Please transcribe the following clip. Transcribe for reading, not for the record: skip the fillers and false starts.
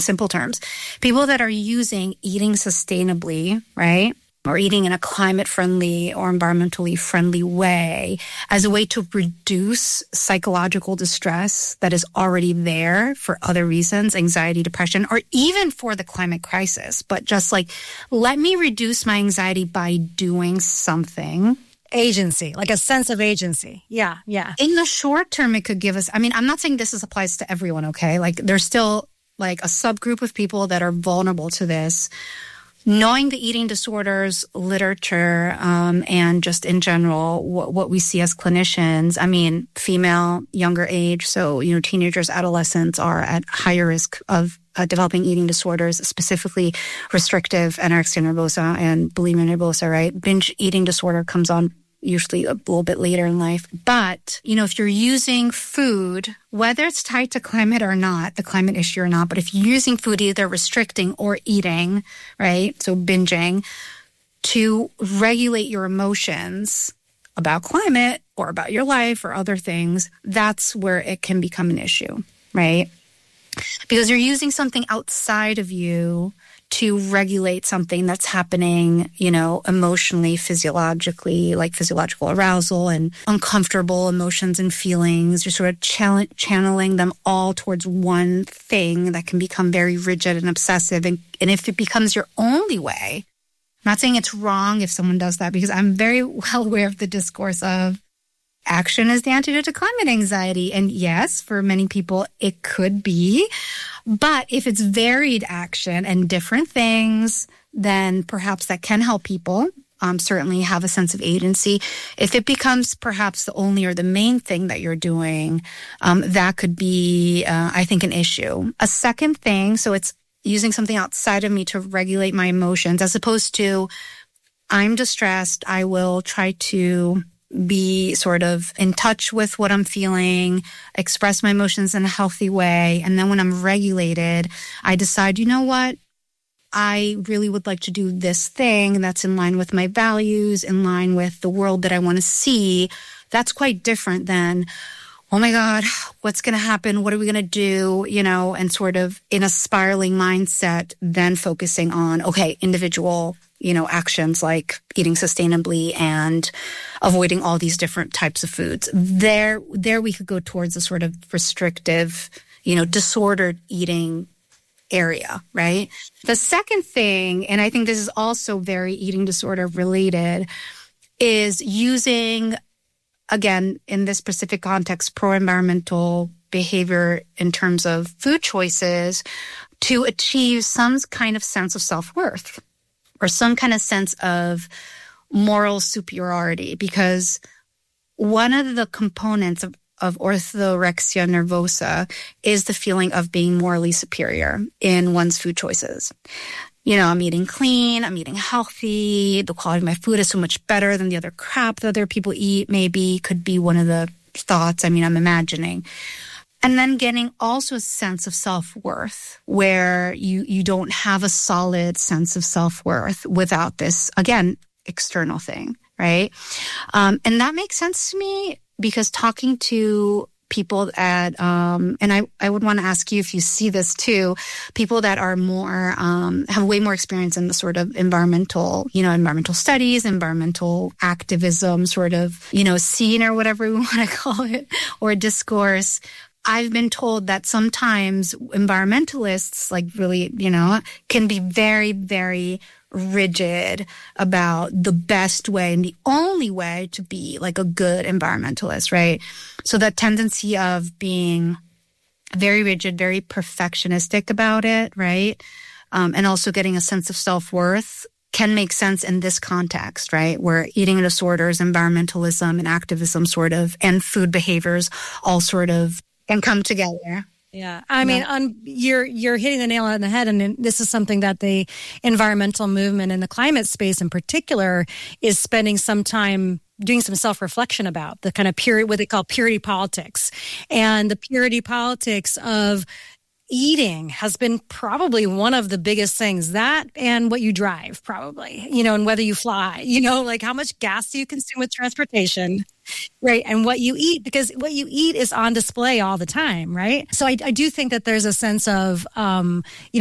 simple terms. People that are using eating sustainably, right? Or eating in a climate-friendly or environmentally friendly way as a way to reduce psychological distress that is already there for other reasons, anxiety, depression, or even for the climate crisis. But just like, let me reduce my anxiety by doing something. Agency, like a sense of agency. Yeah. In the short term, it could give us, I'm not saying this applies to everyone, okay? Like, there's still like a subgroup of people that are vulnerable to this. Knowing the eating disorders literature and just in general what we see as clinicians, female, younger age, so, teenagers, adolescents are at higher risk of developing eating disorders, specifically restrictive anorexia nervosa and bulimia nervosa, right? Binge eating disorder comes on usually a little bit later in life. But, if you're using food, whether it's tied to climate or not, the climate issue or not, but if you're using food, either restricting or eating, right? So binging, to regulate your emotions about climate or about your life or other things, that's where it can become an issue, right? Because you're using something outside of you to regulate something that's happening, emotionally, physiologically, like physiological arousal and uncomfortable emotions and feelings. You're sort of channeling them all towards one thing that can become very rigid and obsessive. And if it becomes your only way, I'm not saying it's wrong if someone does that, because I'm very well aware of the discourse of action is the antidote to climate anxiety. And yes, for many people, it could be. But if it's varied action and different things, then perhaps that can help people certainly have a sense of agency. If it becomes perhaps the only or the main thing that you're doing, that could be, I think, an issue. A second thing, so it's using something outside of me to regulate my emotions, as opposed to I'm distressed, I will try to be sort of in touch with what I'm feeling, express my emotions in a healthy way. And then when I'm regulated, I decide, you know what? I really would like to do this thing that's in line with my values, in line with the world that I want to see. That's quite different than, oh my God, what's going to happen? What are we going to do? And sort of in a spiraling mindset, then focusing on, okay, individual actions like eating sustainably and avoiding all these different types of foods. There we could go towards a sort of restrictive, disordered eating area, right? The second thing, and I think this is also very eating disorder related, is using, again, in this specific context, pro-environmental behavior in terms of food choices to achieve some kind of sense of self-worth, or some kind of sense of moral superiority, because one of the components of orthorexia nervosa is the feeling of being morally superior in one's food choices. I'm eating clean, I'm eating healthy, the quality of my food is so much better than the other crap that other people eat, maybe could be one of the thoughts, I'm imagining. And then getting also a sense of self-worth, where you don't have a solid sense of self-worth without this, again, external thing, right? And that makes sense to me, because talking to people and I would want to ask you if you see this too, people that are more, have way more experience in the sort of environmental studies, environmental activism sort of, scene or whatever we want to call it, or discourse. I've been told that sometimes environmentalists, really, can be very, very rigid about the best way and the only way to be like a good environmentalist, right? So that tendency of being very rigid, very perfectionistic about it, right? And also getting a sense of self-worth can make sense in this context, right? Where eating disorders, environmentalism, and activism sort of, and food behaviors all sort of can come together. Yeah. You're hitting the nail on the head. And this is something that the environmental movement and the climate space in particular is spending some time doing some self-reflection about, the kind of what they call purity politics, and the purity politics of eating has been probably one of the biggest things, that and what you drive probably, and whether you fly, like how much gas do you consume with transportation, right? And what you eat, because what you eat is on display all the time, right? So I do think that there's a sense of,